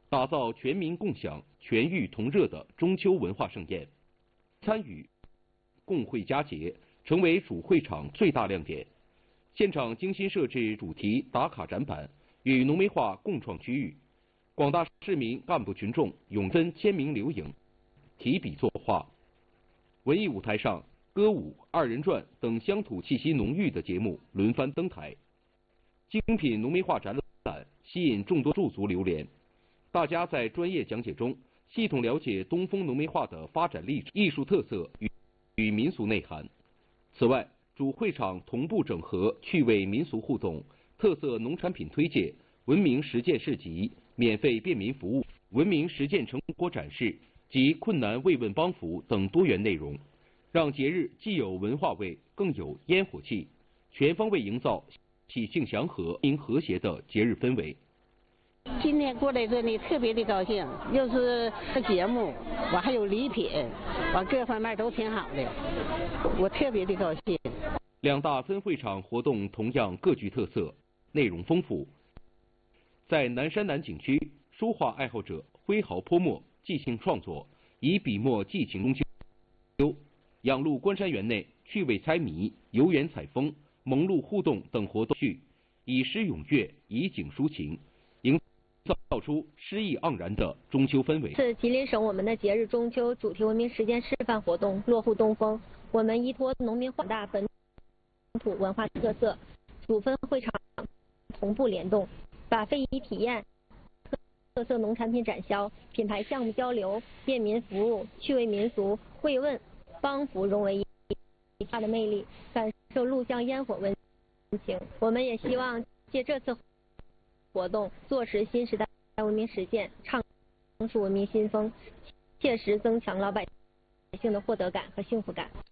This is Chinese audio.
打造全民共享、全域同热的中秋文化盛宴。参与共绘佳节成为主会场最大亮点。现场精心设置主题打卡展板，与浓眉画共创区域。广大市民干部群众永珍签名留影，提笔作画。文艺舞台上，歌舞、二人转等乡土气息浓郁的节目轮番登台。精品浓眉画展览吸引众多驻足流连。大家在专业讲解中，系统了解东风浓眉画的发展历程、艺术特色与民俗内涵。此外，主会场同步整合趣味民俗互动、特色农产品推介、文明实践市集、免费便民服务、文明实践成果展示及困难慰问帮扶等多元内容，让节日既有文化味，更有烟火气，全方位营造喜庆祥和、和谐的节日氛围。 今天过来这里特别的高兴，又是节目，我还有礼品，我各方面都挺好的，我特别的高兴。 两大分会场活动同样各具特色，内容丰富。在南山南景区，书画爱好者挥毫泼墨，即兴创作，以笔墨寄情中秋；养鹿关山园内，趣味猜谜、游园采风、蒙鹿互动等活动以诗咏乐，以景抒情，营造出诗意盎然的中秋氛围。 是吉林省我们的节日中秋主题文明实践示范活动落户东风，我们依托农民广大本土文化特色，主分会场同步联动，把非遗体验、特色农产品展销、品牌项目交流、便民服务、趣味民俗、慰问、帮扶融为一体的魅力，感受录像烟火温情。我们也希望借这次活动落实新时代文明实践，倡述文明新风，切实增强老百姓的获得感和幸福感。